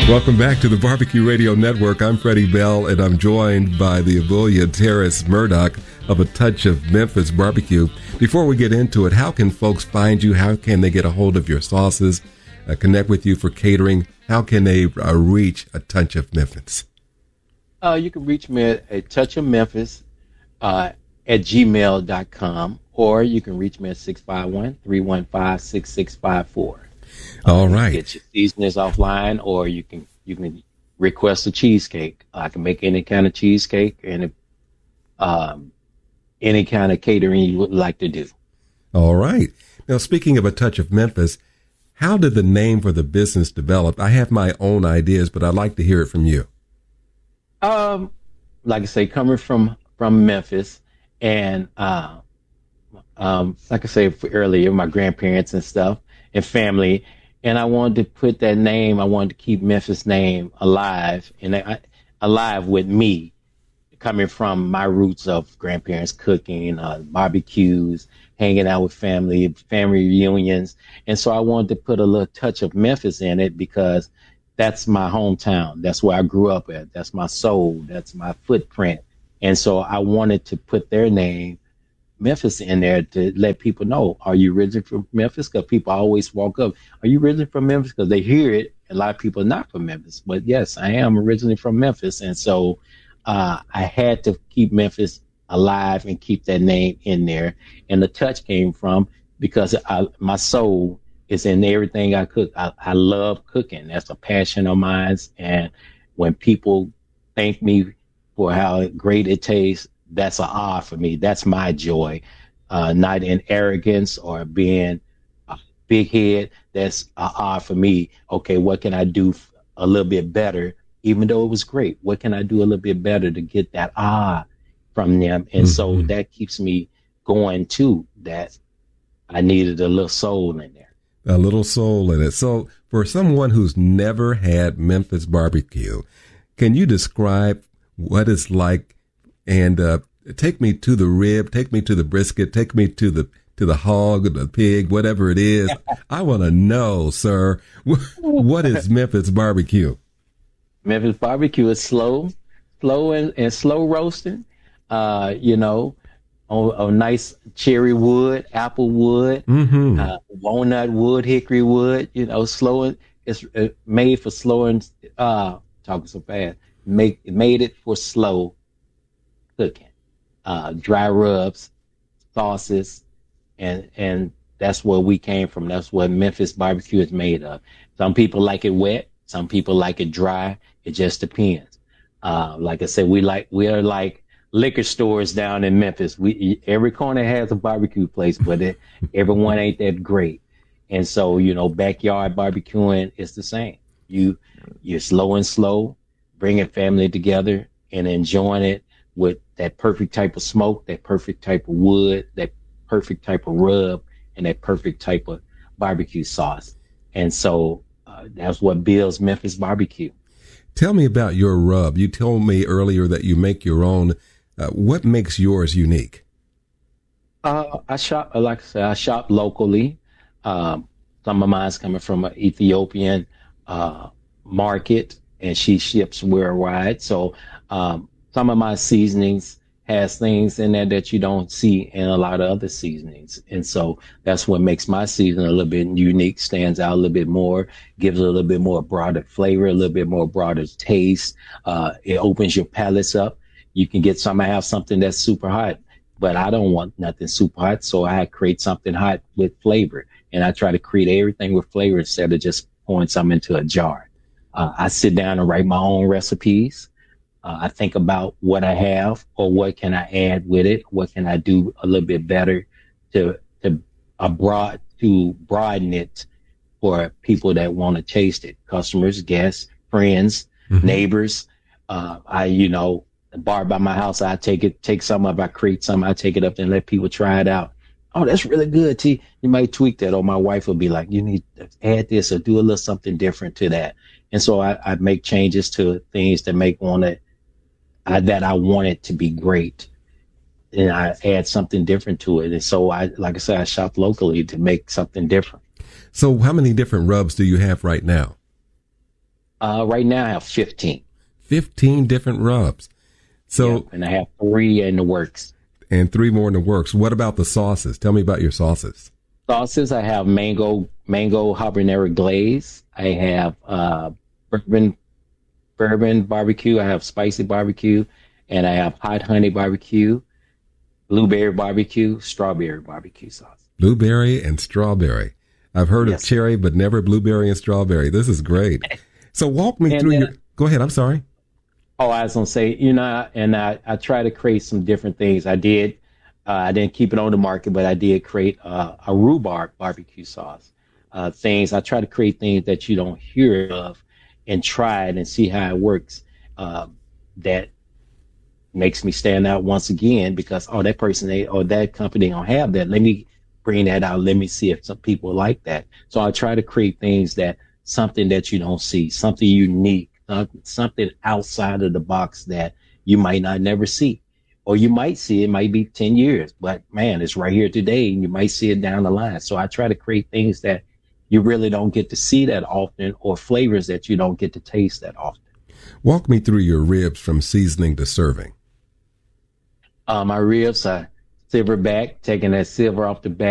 Welcome back to the Barbecue Radio Network. I'm Freddie Bell, and I'm joined by the Abulia Terrace Murdoch of A Touch of Memphis Barbecue. Before we get into it, how can folks find you? How can they get a hold of your sauces, connect with you for catering? How can they reach A Touch of Memphis? You can reach me at A Touch of Memphis at gmail.com, or you can reach me at 651-315-6654. All right. Get your seasonings offline, or you can request a cheesecake. I can make any kind of cheesecake and any kind of catering you would like to do. All right. Now, speaking of A Touch of Memphis, how did the name for the business develop? I have my own ideas, but I'd like to hear it from you. Like I say, coming from Memphis, and like I said earlier, my grandparents and stuff and family, and I wanted to put that name. I wanted to keep Memphis name alive, and alive with me, coming from my roots of grandparents cooking, barbecues, hanging out with family reunions, and so I wanted to put a little touch of Memphis in it because that's my hometown. That's where I grew up at. That's my soul. That's my footprint. And so I wanted to put their name, Memphis, in there to let people know, are you originally from Memphis? Because people always walk up, are you originally from Memphis? Because they hear it. A lot of people are not from Memphis. But yes, I am originally from Memphis. And so I had to keep Memphis alive and keep that name in there. And the touch came from because my soul is in everything I cook. I love cooking. That's a passion of mine. And when people thank me for how great it tastes, that's an awe for me. That's my joy, not in arrogance or being a big head. That's an awe for me. Okay, what can I do a little bit better? Even though it was great, what can I do a little bit better to get that from them? And so that keeps me going too, that I needed a little soul in there. A little soul in it. So for someone who's never had Memphis barbecue, can you describe what it's like? And take me to the rib, take me to the brisket, take me to the hog, the pig, whatever it is. I want to know, sir, what is Memphis barbecue? Memphis barbecue is slow and slow roasting. On nice cherry wood, apple wood, walnut wood, hickory wood. Slow. It's made for slow and talking so fast. Made it for slow cooking. Dry rubs, sauces, and that's where we came from. That's what Memphis barbecue is made of. Some people like it wet. Some people like it dry. It just depends. Like I said, we are like liquor stores down in Memphis. Every corner has a barbecue place, but everyone ain't that great. And so, backyard barbecuing is the same. You're slow, bringing family together and enjoying it with that perfect type of smoke, that perfect type of wood, that perfect type of rub, and that perfect type of barbecue sauce. And so that's what builds Memphis barbecue. Tell me about your rub. You told me earlier that you make your own. What makes yours unique? I shop, like I said, I shop locally. Some of mine's coming from an Ethiopian market, and she ships worldwide. So some of my seasonings has things in there that you don't see in a lot of other seasonings. And so that's what makes my season a little bit unique, stands out a little bit more, gives a little bit more broader flavor, a little bit more broader taste. It opens your palates up. You can have something that's super hot, but I don't want nothing super hot. So I create something hot with flavor, and I try to create everything with flavor instead of just pouring something into a jar. I sit down and write my own recipes. I think about what I have or what can I add with it. What can I do a little bit better to broaden it for people that want to taste it. Customers, guests, friends, neighbors. The bar by my house, I take some up, I create some, I take it up and let people try it out. Oh, that's really good, T. You might tweak that, or my wife will be like, you need to add this or do a little something different to that. And so I make changes to things that that I want it to be great. And I add something different to it. And so like I said, I shop locally to make something different. So how many different rubs do you have right now? Right now I have 15. 15 different rubs. So, Yep, and I have 3 in the works. and 3 more in the works. What about the sauces? Tell me about your sauces. Sauces, I have mango habanero glaze. I have bourbon barbecue. I have spicy barbecue, and I have hot honey barbecue, blueberry barbecue, strawberry barbecue sauce. Blueberry and strawberry. I've heard of Yes. cherry, but never blueberry and strawberry. This is great. So walk me And through then, your, go ahead. I'm sorry. oh, I was gonna say, I try to create some different things. I didn't keep it on the market, but I did create a rhubarb barbecue sauce. Things I try to create things that you don't hear of, and try it and see how it works. That makes me stand out once again because that person or that company don't have that. Let me bring that out. Let me see if some people like that. So I try to create things that something that you don't see, something unique, something outside of the box that you might not never see. Or you might see it might be 10 years, but man, it's right here today and you might see it down the line. So I try to create things that you really don't get to see that often or flavors that you don't get to taste that often. Walk me through your ribs from seasoning to serving. My ribs are silver back, taking that silver off the back.